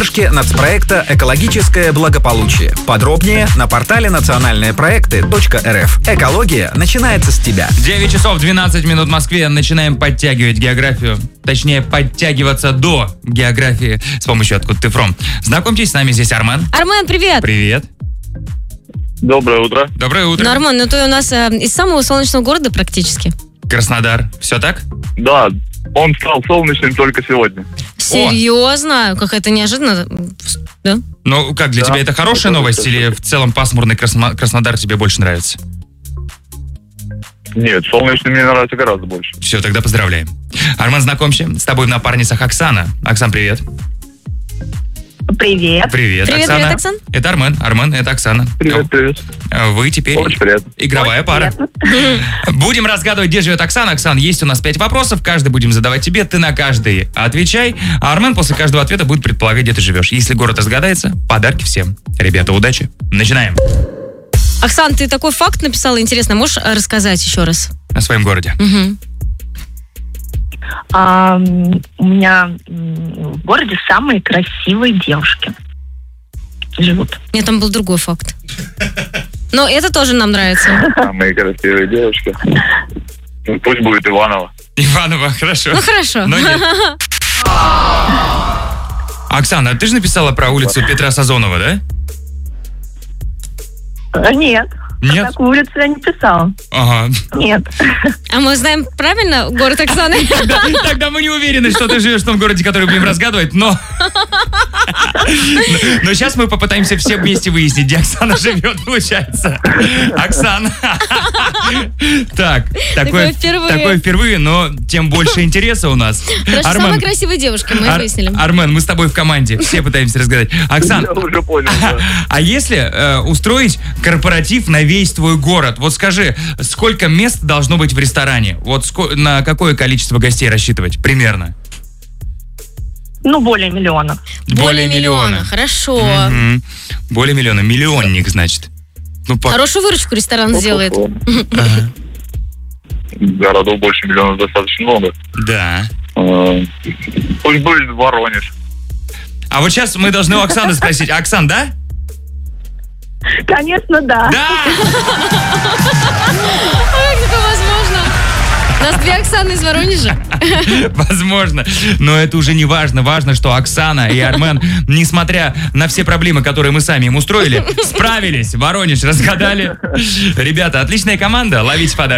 поддержки нацпроекта «Экологическое благополучие». Подробнее на портале национальныепроекты.рф. Экология начинается с тебя. 9 часов 12 минут в Москве. Начинаем подтягивать географию. Точнее, подтягиваться до географии с помощью «Откуда ты фром». Знакомьтесь, с нами здесь Армен. Армен, привет! Привет. Доброе утро. Доброе утро. Ну, Армен, ты у нас из самого солнечного города практически. Краснодар. Все так? Да, он стал солнечным только сегодня. Серьезно? Как это неожиданно. Да? Ну, как, для тебя это хорошая новость или в целом пасмурный Краснодар тебе больше нравится? Нет, солнечный мне нравится гораздо больше. Все, тогда поздравляем. Армен, знакомься, с тобой в напарницах Оксана. Оксан, привет. Привет. Привет, Оксана. Привет, Оксан. Это Армен. Армен, это Оксана. Привет. Вы теперь Очень приятно. игровая пара. Будем разгадывать, где живет Оксана. Оксан, есть у нас 5 вопросов. Каждый будем задавать тебе. Ты на каждый отвечай. А Армен после каждого ответа будет предполагать, где ты живешь. Если город разгадается, подарки всем. Ребята, удачи. Начинаем. Оксан, ты такой факт написала, интересно, можешь рассказать еще раз? О своем городе. Угу. У меня в городе самые красивые девушки живут. Нет, там был другой факт. Но это тоже нам нравится. Самые красивые девушки. Ну, пусть будет Иваново. Иваново, хорошо. Ну, хорошо. Но нет. Оксана, ты же написала про улицу Петра Сазонова, да? Нет. Нет? Такую улицу я не писала. Ага. Нет. А мы знаем правильно город Оксаны? Тогда мы не уверены, что ты живешь в том городе, который будем разгадывать, но сейчас мы попытаемся все вместе выяснить, где Оксана живет, получается. Оксана. Так, такое впервые, но тем больше интереса у нас. Хорошо, самые красивые девушки, мы выяснили. Армен, мы с тобой в команде, все пытаемся разгадать. Оксан, Я уже понял, да. а если устроить корпоратив на весь твой город, вот скажи, сколько мест должно быть в ресторане? Вот на какое количество гостей рассчитывать примерно? Ну, более миллиона. Более миллиона, хорошо. Мгм. Более миллиона. Миллионник, значит. Ну, Хорошую выручку ресторан сделает. Ага. Городов больше миллиона достаточно много. Да. Пусть будет Воронеж. А вот сейчас мы должны у Оксаны спросить. Оксан, да? Конечно, да. Да! Как такое возможно? У нас 2 Оксаны из Воронежа. Возможно. Но это уже не важно. Важно, что Оксана и Армен, несмотря на все проблемы, которые мы сами им устроили, справились. Воронеж разгадали. Ребята, отличная команда. Ловите подарки.